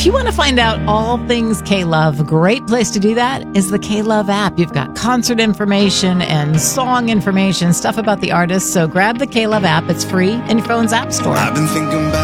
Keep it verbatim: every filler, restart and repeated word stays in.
If you want to find out all things K-Love, a great place to do that is the K-Love app. You've got concert information and song information, stuff about the artist. So grab the K-Love app. It's free in your phone's app store. I've been thinking about